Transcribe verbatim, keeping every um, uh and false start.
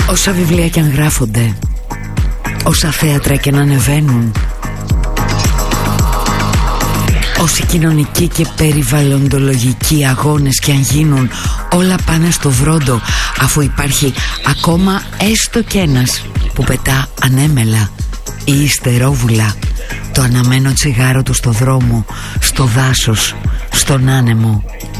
Όσα βιβλία κι αν γράφονται, όσα θέατρα κι αν ανεβαίνουν, όσοι κοινωνικοί και περιβαλλοντολογικοί αγώνες κι αν γίνουν, όλα πάνε στο βρόντο, αφού υπάρχει ακόμα έστω κι ένας που πετά ανέμελα ή υστερόβουλα το αναμένο τσιγάρο του στο δρόμο, στο δάσος, στον άνεμο